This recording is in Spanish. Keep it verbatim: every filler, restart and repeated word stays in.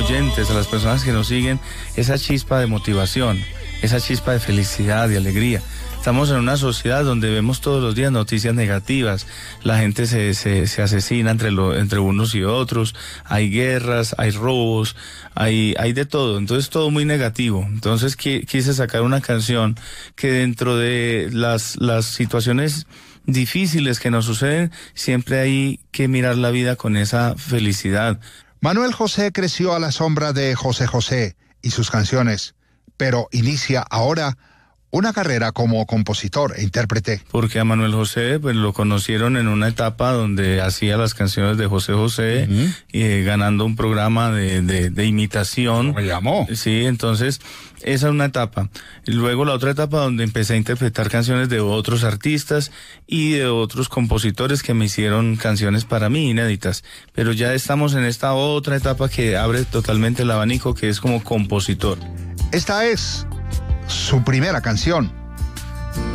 oyentes, a las personas que nos siguen, esa chispa de motivación, esa chispa de felicidad, de alegría. Estamos en una sociedad donde vemos todos los días noticias negativas, la gente se, se, se asesina entre, lo, entre unos y otros, hay guerras, hay robos, hay, hay de todo, entonces todo muy negativo. Entonces qui, quise sacar una canción que dentro de las, las situaciones difíciles que nos suceden, siempre hay que mirar la vida con esa felicidad. Manuel José creció a la sombra de José José y sus canciones, pero inicia ahora una carrera como compositor e intérprete. Porque a Manuel José pues lo conocieron en una etapa donde hacía las canciones de José José, uh-huh. eh, ganando un programa de, de, de imitación. Me llamó. Sí, entonces esa es una etapa. Y luego la otra etapa donde empecé a interpretar canciones de otros artistas y de otros compositores que me hicieron canciones para mí inéditas. Pero ya estamos en esta otra etapa que abre totalmente el abanico, que es como compositor. Esta es su primera canción,